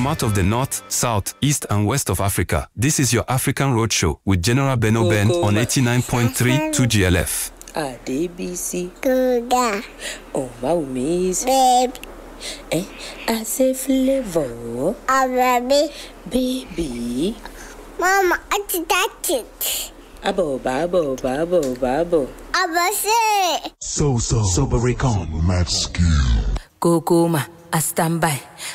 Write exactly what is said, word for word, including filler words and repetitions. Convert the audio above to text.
From out of the north, south, east, and west of Africa, this is your African Roadshow with General Beno Ben on eighty-nine point three two G L F. A D B C. Kuga. Oh, my miss. Babe. Eh? I say flavor. A baby. Baby. Mama, I did that it. Abo, babo, babo, babo. Abo say. So, so. Sober Recon. Mad skill. Go, go, ma. I stand by.